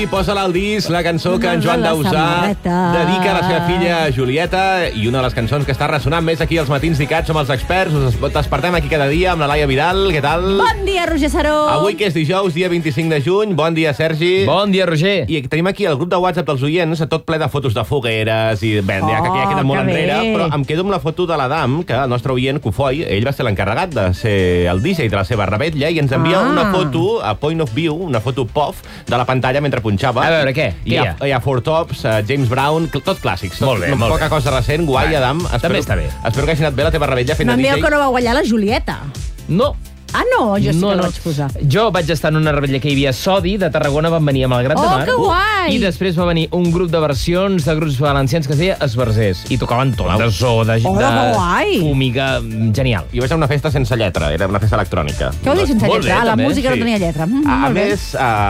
I posa-la al disc, la cançó que en Joan Dausà dedica a la seva filla Julieta, i una de les cançons que està ressonant més aquí als Matins d'ICAT. Som els experts, us despertem aquí cada dia amb la Laia Vidal. Què tal? Bon dia, Roger Saró. Avui que és dijous, dia 25 de juny. Bon dia, Sergi. Bon dia, Roger. I tenim aquí el grup de WhatsApp dels oients, tot ple de fotos de fogueres, i bé, ja que queden molt enrere, però em quedo amb la foto de l'Adam, que el nostre oient, Cofoi, ell va ser l'encarregat de ser el DJ de la seva revetlla, i ens envia una foto, a point of view, una foto POF, de la pantalla mentre punxava. A veure, què? Hi ha Four Tops, James Brown, tot clàssics. Molt bé, molt poca bé. Cosa recent, guai, Adam. També està bé. Espero que hagi anat bé la teva revetlla fent de DJ. M'envieu que no va guanyar la Julieta. No. Ah, no? Jo sí que la vaig posar. Jo vaig estar en una revetlla que hi havia Sodi, de Tarragona, van venir amb el Gran de Mar. Que guai! I després va venir un grup de versions de grups valencians que es deia Esbarzers. I tocaven tot, de so, de fúmiga, genial. Jo vaig a una festa sense lletra, era una festa electrònica. Què vol dir sense lletra? La música no tenia lletra. A més,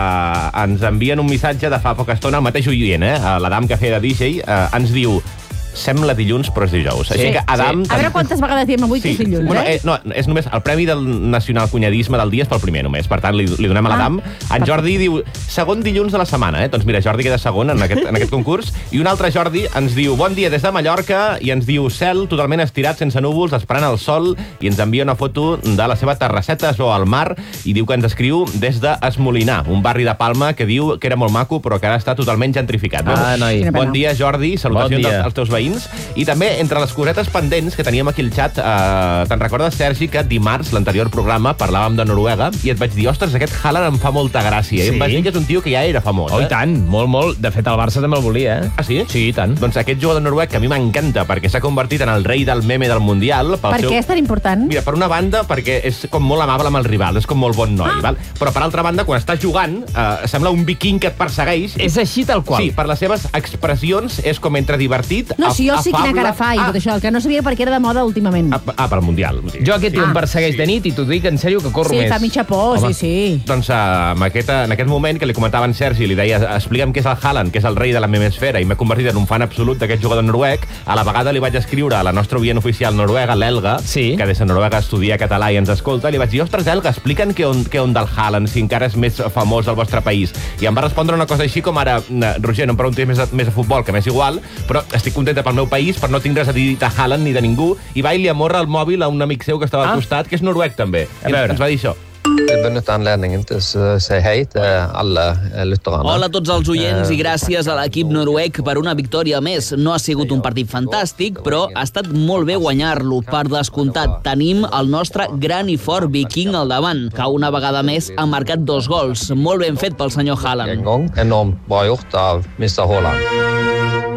ens envien un missatge de fa poca estona, el mateix oient, l'Adam que feia de DJ, ens diu: sembla dilluns, però és dijous. Així que, Adam... A veure quantes vegades diem avui que és dilluns, No, és només el Premi del Nacional Cunyadisme del dia és pel primer, només. Per tant, li donem a l'Adam. En Jordi diu, segon dilluns de la setmana, Doncs mira, Jordi queda segon en aquest concurs. I un altre Jordi ens diu, bon dia des de Mallorca, i ens diu, cel totalment estirat, sense núvols, esperant el sol, i ens envia una foto de la seva terrasseta o al mar, i diu que ens escriu des d'Esmolinar, un barri de Palma que diu que era molt maco, però que ara està totalment gentrificat. Noi. Bon dia, Jordi, salutacions als teus veïns. I també, entre les cosetes pendents que teníem aquí al xat, te'n recordes, Sergi, que dimarts, l'anterior programa, parlàvem de Noruega, i et vaig dir, ostres, aquest Haaland em fa molta gràcia. I em vas dir que és un tio que ja era famós. I tant, molt. De fet, el Barça també el volia, Ah, sí? Sí, i tant. Doncs aquest jugador noruec, que a mi m'encanta, perquè s'ha convertit en el rei del meme del Mundial. Per què és tan important? Mira, per una banda, perquè és com molt amable amb el rival, és com molt bon noi, val? Però per altra banda, quan estàs jugant, sembla un viking que et persegueix. És així tal qual. Sí, per les seves expressions és com entre divertit, No, si jo sí quina cara fa i tot això, el que no sabia perquè era de moda últimament. pel Mundial. Jo aquest tio em persegueix de nit i t'ho dic en sèrio que corro més. Sí, fa mitja por, sí. Doncs en aquest moment que li comentava en Sergi, li deia, explica'm què és el Haaland, que és el rei de la memesfera, i m'he convertit en un fan absolut d'aquest jugador noruec. A la vegada li vaig escriure a la nostra oient oficial noruega, l'Elga, que des de Noruega estudia català i ens escolta, i li vaig dir, ostres, Elga, explica'm què on del Haaland, si encara és més famós al vostre país. I em va respondre una cosa així com ara, Roger, no em preguntis més a futbol, que m'és igual, però estic contenta pel meu país, per no tinc res a dir de Haaland ni de ningú, i va i li amorra el mòbil a un amic seu que estava al costat, que és noruec també. I ens va dir això. Jeg benytter anledningen til å si hei til alle lytterne. Hola a tots els oients i gràcies a l'equip noruec per una victòria més. No ha sigut un partit fantàstic, però ha estat molt bé guanyar-lo. Per descomptat, tenim el nostre gran i fort viking al davant, que una vegada més ha marcat 2 gols. Molt ben fet pel senyor Haaland. En gang enormt bra gjort av Mr. Haaland.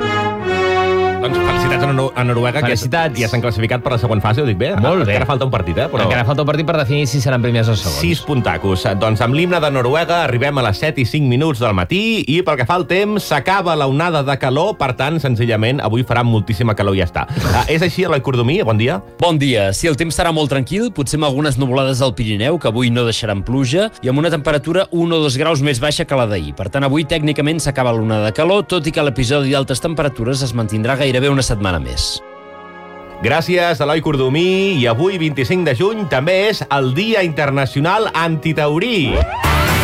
Doncs felicitats a Noruega, que ja s'han classificat per la següent fase, ho dic bé? Molt bé. Encara falta un partit, però... Encara falta un partit per definir si seran primers o segons. 6 puntacos. Doncs amb l'himne de Noruega arribem a les 7:05 del matí, i pel que fa al temps, s'acaba la onada de calor, per tant, senzillament, avui farà moltíssima calor i ja està. És així, Eloi Cordomí, bon dia. Bon dia. Sí, el temps serà molt tranquil, potser amb algunes nuvolades al Pirineu, que avui no deixaran pluja, i amb una temperatura 1 o 2 graus més baixa que la d'ahir. Per tant, avui tècnicament s'acaba l'onada de calor, tot i que l'episodi d'altes temperatures es mantindrà gairebé una setmana més. Gràcies, Eloi Cordomí. I avui, 25 de juny, també és el Dia Internacional Antitaurí.